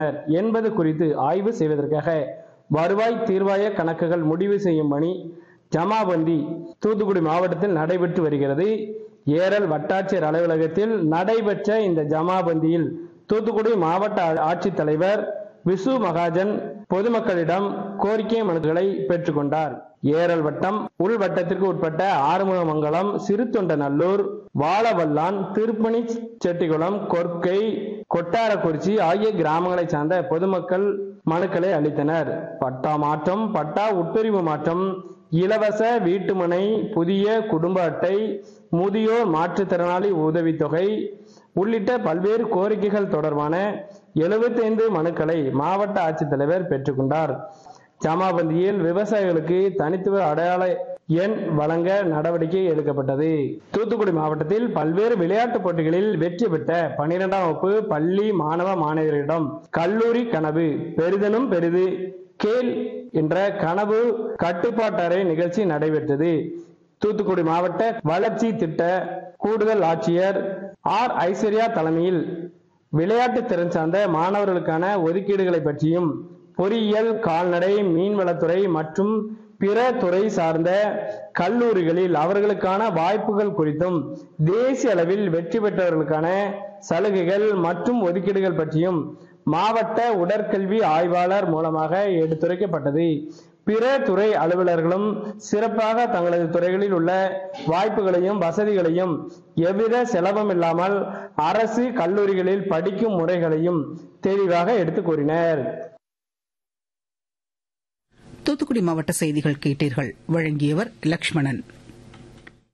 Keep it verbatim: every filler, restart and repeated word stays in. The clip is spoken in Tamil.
என்பது குறித்து ஆய்வு செய்வதற்காக வருவாய் தீர்வாய கணக்குகள் முடிவு செய்யும் பணி ஜமாபந்தி தூத்துக்குடி மாவட்டத்தில் நடைபெற்று வருகிறது. ஏரல் வட்டாட்சியர் அலுவலகத்தில் நடைபெற்ற இந்த ஜமாபந்தியில் தூத்துக்குடி மாவட்ட ஆட்சித்தலைவர் விசு மகாஜன் பொதுமக்களிடம் கோரிக்கை மனுக்களை பெற்றுக் கொண்டார். ஏரல் வட்டம் உள்வட்டத்திற்கு உட்பட்ட ஆறுமுகமங்கலம், சிறுத்தொண்டநல்லூர், வாழவல்லான், திருப்பணி செட்டிகுளம், கொர்க்கை, கொட்டாரக்குறிச்சி ஆகிய கிராமங்களை சார்ந்த பொதுமக்கள் மனுக்களை அளித்தனர். பட்டா மாற்றம், பட்டா உட்பிரிவு மாற்றம், இலவச வீட்டுமனை, புதிய குடும்ப அட்டை, முதியோர் மாற்றுத்திறனாளி உதவித்தொகை உள்ளிட்ட பல்வேறு கோரிக்கைகள் தொடர்பான எழுபத்தி ஐந்து மனுக்களை மாவட்ட ஆட்சித்தலைவர் பெற்றுக் கொண்டார். ஜமாபந்தியில் விவசாயிகளுக்கு தனித்துவ அடையாள எண் வழங்க நடவடிக்கை எடுக்கப்பட்டது. தூத்துக்குடி மாவட்டத்தில் பல்வேறு விளையாட்டுப் போட்டிகளில் வெற்றி பெற்ற பனிரெண்டாம் வகுப்பு பள்ளி மாணவ மாணவியரிடம் கல்லூரி கனவு பெரிதனும் பெரிது கேள் என்ற கனவு கட்டுப்பாட்டறை நிகழ்ச்சி நடைபெற்றது. தூத்துக்குடி மாவட்ட வளர்ச்சி திட்ட கூடுதல் ஆட்சியர் ஆர் ஐஸ்வர்யா தலைமையில் விளையாட்டு திறன் சார்ந்த மாணவர்களுக்கான ஒதுக்கீடுகளை பற்றியும், பொறியியல், கால்நடை, மீன்வளத்துறை மற்றும் பிற துறை சார்ந்த கல்லூரிகளில் அவர்களுக்கான வாய்ப்புகள் குறித்தும், தேசிய அளவில் வெற்றி பெற்றவர்களுக்கான சலுகைகள் மற்றும் ஒதுக்கீடுகள் பற்றியும் மாவட்ட உடற்கல்வி ஆய்வாளர் மூலமாக எடுத்துரைக்கப்பட்டது. பிற துறை அலுவலர்களும் சிறப்பாக தங்களது துறைகளில் உள்ள வாய்ப்புகளையும் வசதிகளையும் எவ்வித செலவும் இல்லாமல் அரசு கல்லூரிகளில் படிக்கும் முறைகளையும் தெளிவாக எடுத்துக் கூறினர். தூத்துக்குடி மாவட்ட செய்திகள் கேட்டீர்கள். வழங்கியவர் லட்சுமணன்.